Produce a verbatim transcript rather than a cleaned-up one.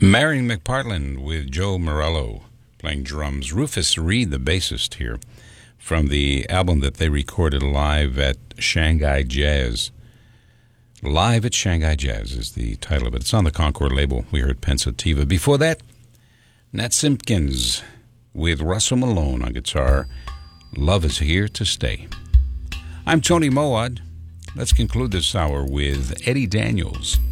Marion McPartland with Joe Morello playing drums. Rufus Reid, the bassist here, from the album that they recorded live at Shanghai Jazz. Live at Shanghai Jazz is the title of it. It's on the Concord label. We heard Pensativa. Before that, Nat Simpkins with Russell Malone on guitar. Love is Here to Stay. I'm Tony Moad. Let's conclude this hour with Eddie Daniels.